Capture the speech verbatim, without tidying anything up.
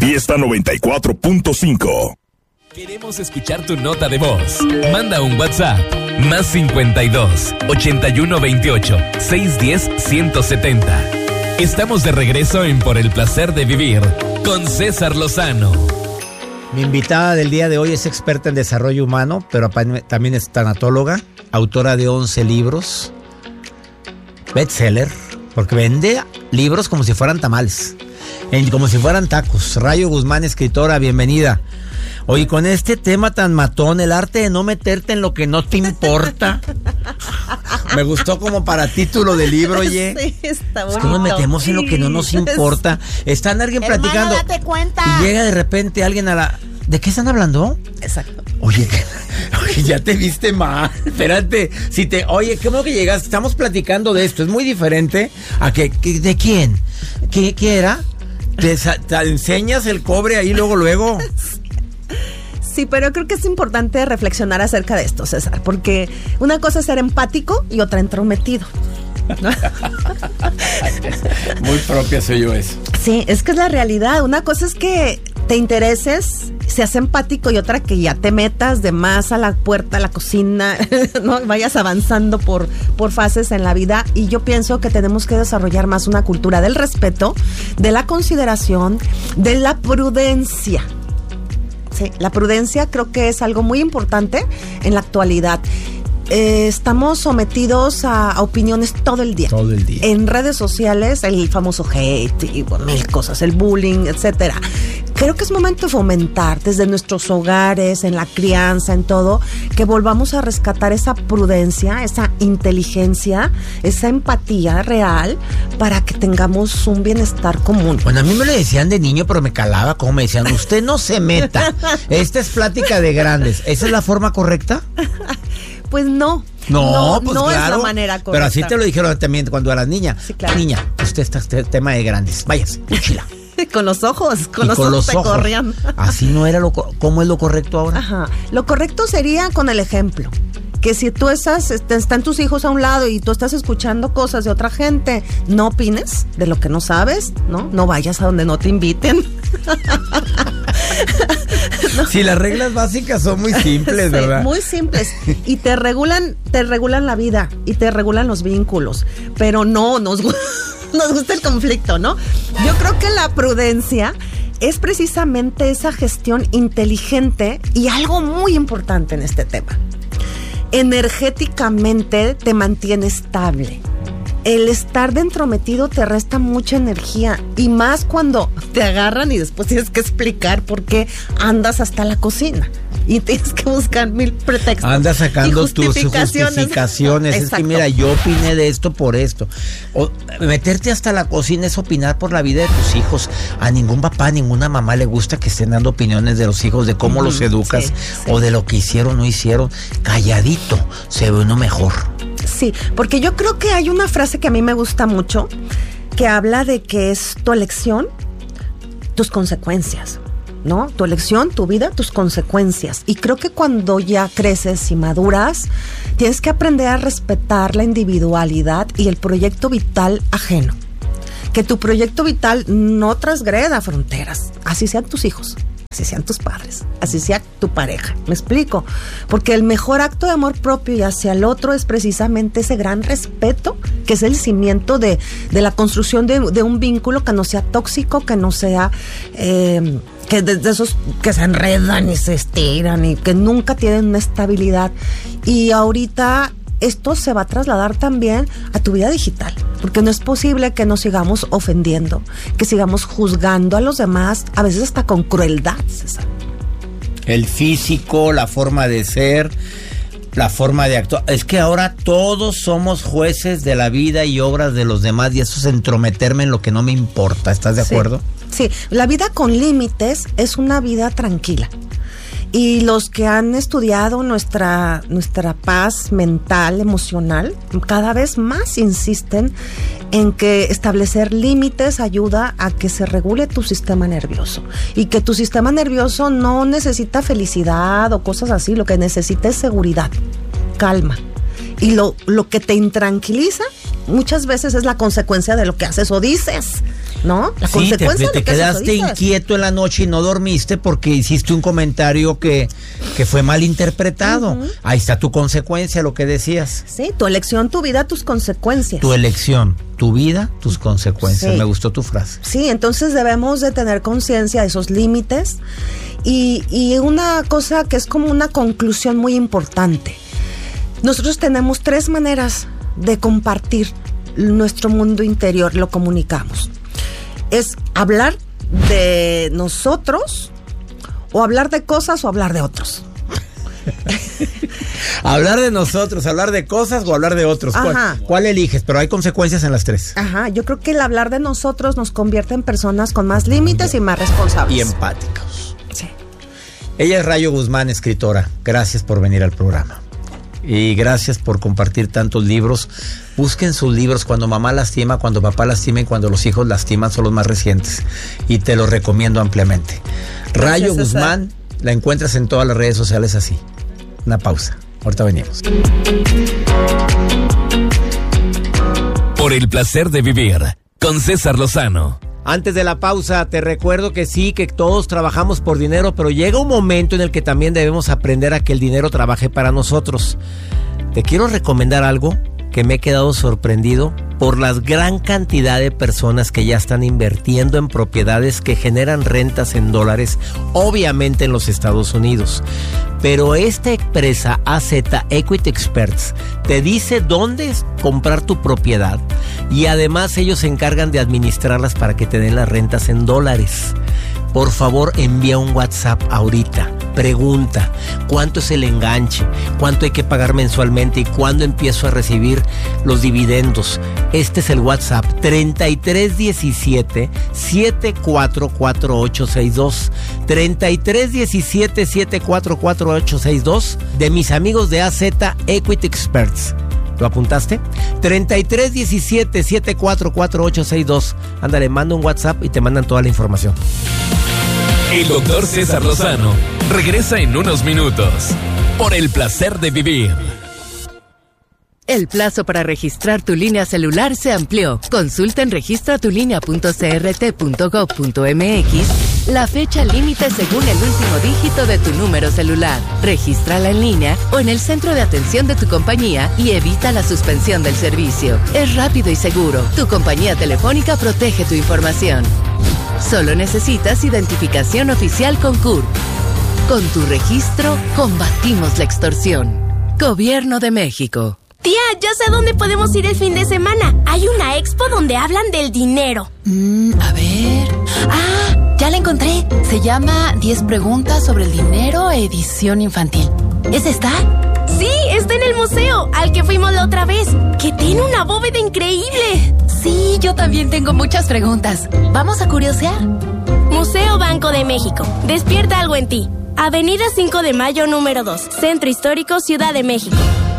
Fiesta noventa y cuatro punto cinco. Queremos escuchar tu nota de voz. Manda un WhatsApp. Más cincuenta y dos, ochenta y uno veintiocho, seiscientos diez, ciento setenta. Estamos de regreso en Por el Placer de Vivir con César Lozano. Mi invitada del día de hoy es experta en desarrollo humano, pero también es tanatóloga, autora de once libros, bestseller, porque vende libros como si fueran tamales, como si fueran tacos. Rayo Guzmán, escritora, bienvenida. Oye, con este tema tan matón, el arte de no meterte en lo que no te importa. Me gustó como para título de libro, oye. Sí, está bonito. Es que nos metemos en lo que no nos importa. Están alguien Hermano, platicando. date cuenta. Y llega de repente alguien a la... ¿De qué están hablando? Exacto. Oye, oye, ya te viste mal. Espérate, si te, oye, qué bueno que llegaste. Estamos platicando de esto. Es muy diferente a que, que ¿de quién? ¿Qué, qué era? ¿Te, te enseñas el cobre ahí luego, luego? Sí, pero creo que es importante reflexionar acerca de esto, César, porque una cosa es ser empático y otra entrometido. Muy propia soy yo eso. Sí, es que es la realidad. Una cosa es que te intereses, seas empático, y otra que ya te metas de más a la puerta, a la cocina, no vayas avanzando por, por fases en la vida. Y yo pienso que tenemos que desarrollar más una cultura del respeto, de la consideración, de la prudencia. Sí, la prudencia creo que es algo muy importante en la actualidad. Eh, estamos sometidos a, a opiniones todo el día. Todo el día. En redes sociales, el famoso hate y bueno, mil cosas, el bullying, etcétera. Creo que es momento de fomentar desde nuestros hogares, en la crianza, en todo, que volvamos a rescatar esa prudencia, esa inteligencia, esa empatía real para que tengamos un bienestar común. Bueno, a mí me lo decían de niño, pero me calaba, como me decían, usted no se meta. Esta es plática de grandes. ¿Esa es la forma correcta? Pues no. No, no, pues no claro, es la manera correcta. Pero así te lo dijeron también cuando eras niña. Sí, claro. Niña, usted está este tema de grandes. Váyase, úchila. Con los ojos, con y los con ojos los te ojos. corrían. Así no era lo... ¿Cómo es lo correcto ahora? Ajá. Lo correcto sería con el ejemplo. Que si tú estás, están tus hijos a un lado y tú estás escuchando cosas de otra gente, no opines de lo que no sabes, ¿no? No vayas a donde no te inviten. No. Si las reglas básicas son muy simples, sí, ¿verdad? Muy simples. Y te regulan, te regulan la vida y te regulan los vínculos. Pero no, nos, nos gusta el conflicto, ¿no? Yo creo que la prudencia es precisamente esa gestión inteligente y algo muy importante en este tema. Energéticamente te mantiene estable. El estar de entrometido te resta mucha energía, y más cuando te agarran y después tienes que explicar por qué andas hasta la cocina y tienes que buscar mil pretextos. Andas sacando justificaciones. tus justificaciones. Es que mira, yo opiné de esto por esto. O, meterte hasta la cocina es opinar por la vida de tus hijos. A ningún papá, a ninguna mamá le gusta que estén dando opiniones de los hijos, de cómo mm, los educas, sí, sí. o de lo que hicieron o no hicieron. Calladito se ve uno mejor. Sí, porque yo creo que hay una frase que a mí me gusta mucho, que habla de que es tu elección, tus consecuencias, ¿no? Tu elección, tu vida, tus consecuencias. Y creo que cuando ya creces y maduras, tienes que aprender a respetar la individualidad y el proyecto vital ajeno. Que tu proyecto vital no transgreda fronteras, así sean tus hijos, así sean tus padres, así sea tu pareja. ¿Me explico? Porque el mejor acto de amor propio y hacia el otro es precisamente ese gran respeto, que es el cimiento de, de la construcción de, de un vínculo que no sea tóxico, que no sea... Eh, que de, de esos que se enredan y se estiran y que nunca tienen una estabilidad. Y ahorita esto se va a trasladar también a tu vida digital, porque no es posible que nos sigamos ofendiendo, que sigamos juzgando a los demás, a veces hasta con crueldad, César. El físico, la forma de ser, la forma de actuar. Es que ahora todos somos jueces de la vida y obras de los demás, y eso es entrometerme en lo que no me importa. ¿Estás de acuerdo? Sí, sí. La vida con límites es una vida tranquila. Y los que han estudiado nuestra, nuestra paz mental, emocional, cada vez más insisten en que establecer límites ayuda a que se regule tu sistema nervioso. Y que tu sistema nervioso no necesita felicidad o cosas así, lo que necesita es seguridad, calma. Y lo, lo que te intranquiliza muchas veces es la consecuencia de lo que haces o dices. ¿no? La sí, consecuencia te, te de que quedaste inquieto en la noche y no dormiste porque hiciste un comentario que, que fue mal interpretado. Uh-huh. Ahí está tu consecuencia, lo que decías. Sí, tu elección, tu vida, tus consecuencias. Tu elección, tu vida, tus consecuencias. Sí. Me gustó tu frase. Sí, entonces debemos de tener conciencia de esos límites. Y, y una cosa que es como una conclusión muy importante. Nosotros tenemos tres maneras de compartir nuestro mundo interior, lo comunicamos. Es hablar de nosotros, o hablar de cosas, o hablar de otros. Hablar de nosotros, hablar de cosas o hablar de otros. ¿Cuál, ¿Cuál eliges? Pero hay consecuencias en las tres. Ajá, yo creo que el hablar de nosotros nos convierte en personas con más límites y más responsables. Y empáticos. Sí. Ella es Rayo Guzmán, escritora. Gracias por venir al programa. Y gracias por compartir tantos libros. Busquen sus libros. Cuando mamá lastima, cuando papá lastima y cuando los hijos lastiman son los más recientes. Y te los recomiendo ampliamente. Rayo gracias, Guzmán, la encuentras en todas las redes sociales así. Una pausa. Ahorita venimos. Por el placer de vivir con César Lozano. Antes de la pausa, te recuerdo que sí, que todos trabajamos por dinero, pero llega un momento en el que también debemos aprender a que el dinero trabaje para nosotros. Te quiero recomendar algo que me he quedado sorprendido por la gran cantidad de personas que ya están invirtiendo en propiedades que generan rentas en dólares, obviamente en los Estados Unidos. Pero esta empresa A Z Equity Experts te dice dónde comprar tu propiedad y además ellos se encargan de administrarlas para que te den las rentas en dólares. Por favor, envía un WhatsApp ahorita. Pregunta, ¿cuánto es el enganche? ¿Cuánto hay que pagar mensualmente? ¿Y cuándo empiezo a recibir los dividendos? Este es el WhatsApp, treinta y tres diecisiete, setenta y cuatro cuarenta y ocho sesenta y dos. treinta y tres diecisiete, setenta y cuatro cuarenta y ocho sesenta y dos de mis amigos de A Z Equity Experts. ¿Lo apuntaste? treinta y tres diecisiete, setenta y cuatro cuarenta y ocho sesenta y dos. Ándale, manda un WhatsApp y te mandan toda la información. El doctor César Lozano regresa en unos minutos por el placer de vivir. El plazo para registrar tu línea celular se amplió. Consulta en registra tu línea punto c r t punto gov punto m x la fecha límite según el último dígito de tu número celular. Regístrala en línea o en el centro de atención de tu compañía y evita la suspensión del servicio. Es rápido y seguro. Tu compañía telefónica protege tu información. Solo necesitas identificación oficial con C U R. Con tu registro, combatimos la extorsión. Gobierno de México. Tía, ya sé dónde podemos ir el fin de semana. Hay una expo donde hablan del dinero. Mm, a ver... ¡Ah! Ya la encontré. Se llama diez preguntas sobre el dinero, edición infantil. ¿Es esta? Sí, está en el museo, al que fuimos la otra vez. Que tiene una bóveda increíble. Sí, yo también tengo muchas preguntas. ¿Vamos a curiosear? Museo Banco de México. Despierta algo en ti. Avenida cinco de Mayo, número dos. Centro Histórico, Ciudad de México.